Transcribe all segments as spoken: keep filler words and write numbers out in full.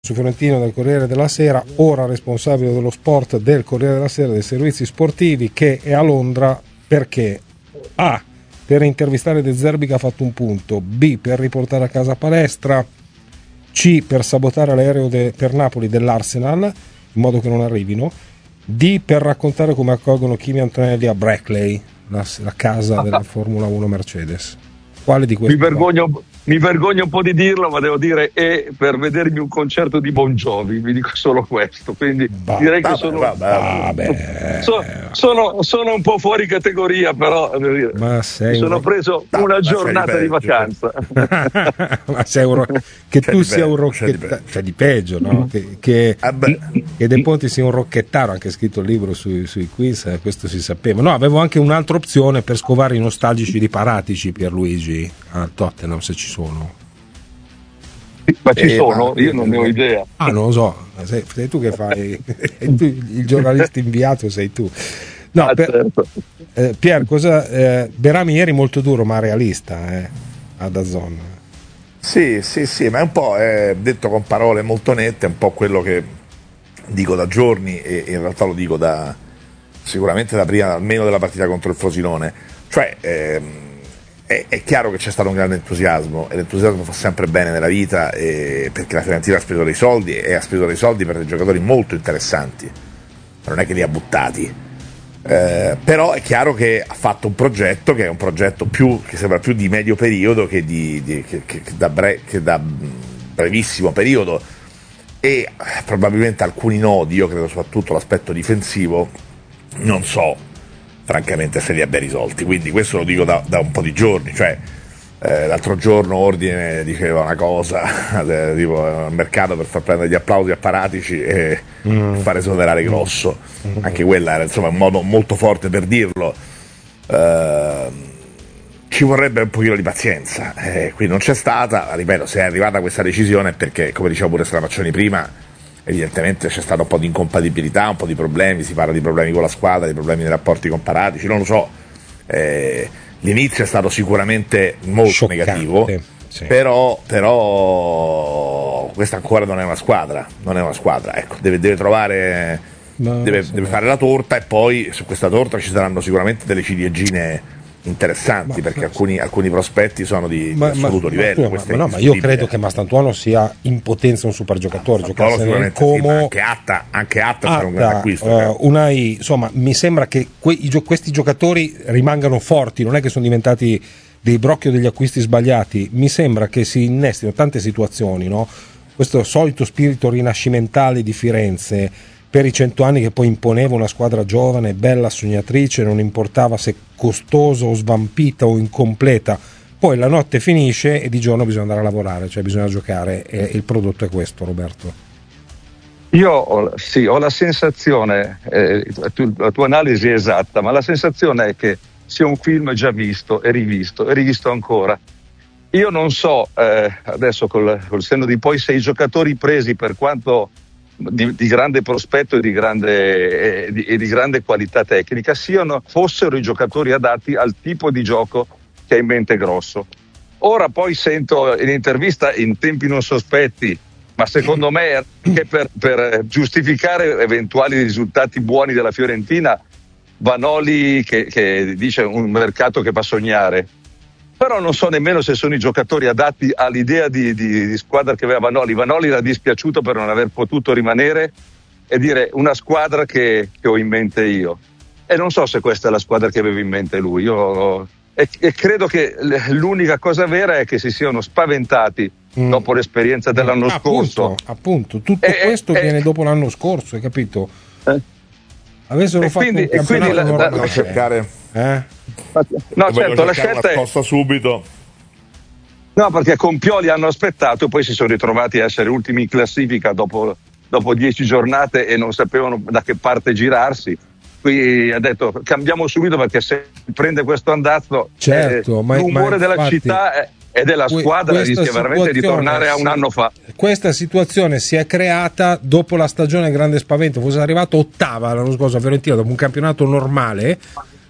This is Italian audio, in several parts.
su Fiorentino del Corriere della Sera, ora responsabile dello sport del Corriere della Sera, dei servizi sportivi, che è a Londra perché A, per intervistare De Zerbi che ha fatto un punto, B, per riportare a casa Palestra, C, per sabotare l'aereo de, per Napoli dell'Arsenal in modo che non arrivino, D, per raccontare come accolgono Kimi Antonelli a Brackley, la, la casa della Formula uno Mercedes. Quale di questi? Mi vergogno, mi vergogno un po' di dirlo, ma devo dire è per vedermi un concerto di Bon Jovi, vi dico solo questo, quindi bah, direi vabbè, che sono, vabbè. So, sono sono un po' fuori categoria, però dire, ma sei mi sono un... preso no, una giornata di vacanza. Ma sei un ro... che c'è tu sia un rocchettaro, cioè di peggio, no? che, che, ah, che De Ponti sia un rocchettaro, anche scritto il libro sui, sui quiz, eh, questo si sapeva. No, avevo anche un'altra opzione per scovare i nostalgici di Paratici, Pierluigi, a Tottenham, se ci sono. Ma ci eh, sono? Io non ne ho idea. Ah, non lo so, sei, sei tu che fai tu, il giornalista inviato sei tu. No, ah, per, certo. eh, Pier, cosa eh, Berami ieri molto duro ma realista eh, a DAZN. Sì, sì, sì, ma è un po' eh, detto con parole molto nette, è un po' quello che dico da giorni e in realtà lo dico da sicuramente da prima, almeno della partita contro il Frosinone. Cioè ehm, È, è chiaro che c'è stato un grande entusiasmo e l'entusiasmo fa sempre bene nella vita, eh, perché la Fiorentina ha speso dei soldi e ha speso dei soldi per dei giocatori molto interessanti, non è che li ha buttati, eh, però è chiaro che ha fatto un progetto che è un progetto più che sembra più di medio periodo che, di, di, che, che, che, da, bre, che da brevissimo periodo, e probabilmente alcuni nodi, io credo soprattutto l'aspetto difensivo, non so francamente se li abbia risolti, quindi questo lo dico da, da un po' di giorni, cioè eh, l'altro giorno Ordine diceva una cosa eh, tipo al mercato per far prendere gli applausi a Paratici e mm. fare esonerare Grosso, mm. anche quella era insomma un modo molto forte per dirlo. Eh, ci vorrebbe un pochino di pazienza, eh, qui non c'è stata, ripeto, se è arrivata questa decisione perché, come diceva pure Stramaccioni prima, evidentemente c'è stata un po' di incompatibilità, un po' di problemi, si parla di problemi con la squadra, di problemi nei rapporti con Paratici, non lo so, eh, l'inizio è stato sicuramente molto scioccante, negativo, sì. però, però questa ancora non è una squadra, non è una squadra, ecco, deve, deve trovare, deve, deve fare la torta e poi su questa torta ci saranno sicuramente delle ciliegine interessanti, ma, perché alcuni, alcuni prospetti sono di, ma, di assoluto ma, livello. Ma, ma, no, ma io credo che Mastantuono sia in potenza un super giocatore, giocasse nel Como, sì, anche Atta, anche Atta, Atta sarà un grande acquisto. Uh, Unai, insomma, mi sembra che que, i, questi giocatori rimangano forti, non è che sono diventati dei brocchi o degli acquisti sbagliati, mi sembra che si innestino tante situazioni, no? Questo solito spirito rinascimentale di Firenze per i cento anni, che poi imponeva una squadra giovane, bella, sognatrice, non importava se costosa o svampita o incompleta, poi la notte finisce e di giorno bisogna andare a lavorare, cioè bisogna giocare, e il prodotto è questo, Roberto. Io ho, sì, ho la sensazione, eh, tu, la tua analisi è esatta, ma la sensazione è che sia un film già visto e rivisto e rivisto ancora. Io non so, eh, adesso col, col senno di poi, se i giocatori presi, per quanto Di, di grande prospetto e di grande, e di, e di grande qualità tecnica, siano fossero i giocatori adatti al tipo di gioco che ha in mente Grosso. Ora poi sento in intervista in tempi non sospetti, ma secondo me anche per, per giustificare eventuali risultati buoni della Fiorentina, Vanoli che, che dice un mercato che fa sognare. Però non so nemmeno se sono i giocatori adatti all'idea di, di, di squadra che aveva Vanoli. Vanoli era dispiaciuto per non aver potuto rimanere e dire una squadra che, che ho in mente io. E non so se questa è la squadra che aveva in mente lui. Io, e, e credo che l'unica cosa vera è che si siano spaventati mm. dopo l'esperienza dell'anno ah, scorso. Appunto, appunto. tutto e, questo e, viene dopo l'anno scorso, hai capito? Eh? Avessero fatto quindi, un campionato la, normale, la, cercare eh? no, certo, la scelta è subito. No, perché con Pioli hanno aspettato e poi si sono ritrovati a essere ultimi in classifica dopo, dopo dieci giornate e non sapevano da che parte girarsi. Qui ha detto cambiamo subito, perché se prende questo andazzo, certo, eh, ma, l'umore ma della infatti, città è, e della squadra rischia veramente di tornare a un anno fa. Questa situazione si è creata dopo la stagione grande spavento. Fosse arrivato ottava l'anno scorso a Fiorentina dopo un campionato normale,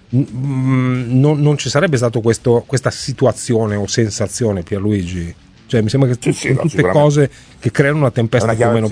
non, non ci sarebbe stato questo, questa situazione o sensazione, Pierluigi. Cioè, mi sembra che sì, sì, sono no, tutte cose che creano una tempesta una più o chiave, meno